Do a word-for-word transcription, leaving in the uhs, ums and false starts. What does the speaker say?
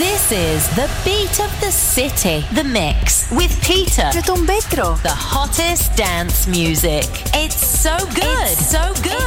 This is the beat of the city. The Mix with Peter. Met Tom Petro. The hottest dance music. It's so good. It's so good.